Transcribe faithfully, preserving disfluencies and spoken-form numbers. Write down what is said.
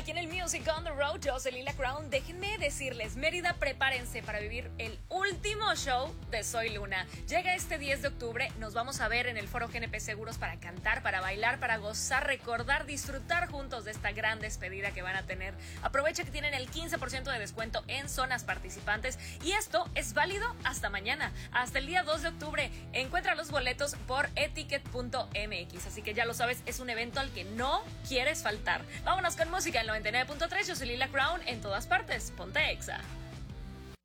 aquí en el Music on the Road, yo soy Lila Crown. Déjenme decirles, Mérida, prepárense para vivir el último show de Soy Luna. Llega este diez de octubre, nos vamos a ver en el Foro G N P Seguros para cantar, para bailar, para gozar, recordar, disfrutar juntos de esta gran despedida que van a tener. Aprovecha que tienen el quince por ciento de descuento en zonas participantes y esto es válido hasta mañana, hasta el día dos de octubre. Encuentra los boletos por eticket punto m x, así que ya lo sabes, es un evento al que no quieres faltar. Vámonos con música en noventa y nueve punto tres, yo soy Lila Crown, en todas partes, ponte Exa.